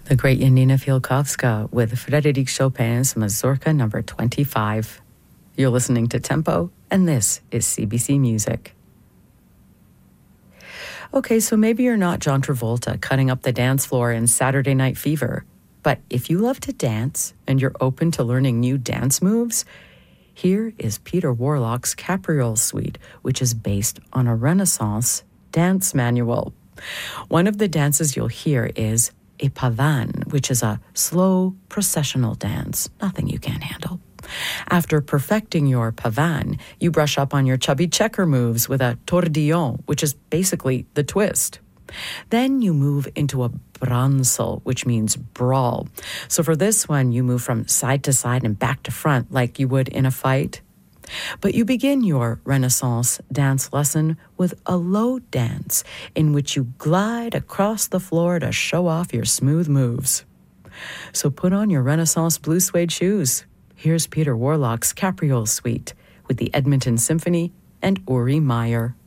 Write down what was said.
The great Janina Fialkowska with Frédéric Chopin's Mazurka number 25. You're listening to Tempo, and this is CBC Music. Okay, so maybe you're not John Travolta cutting up the dance floor in Saturday Night Fever, but if you love to dance and you're open to learning new dance moves, here is Peter Warlock's Capriole Suite, which is based on a Renaissance dance manual. One of the dances you'll hear is a pavane, which is a slow processional dance, nothing you can't handle. After perfecting your pavane, you brush up on your chubby checker moves with a tordillon, which is basically the twist. Then you move into a bransel, which means brawl. So for this one, you move from side to side and back to front like you would in a fight. But you begin your Renaissance dance lesson with a low dance in which you glide across the floor to show off your smooth moves. So put on your Renaissance blue suede shoes. Here's Peter Warlock's Capriole Suite with the Edmonton Symphony and Uri Meyer.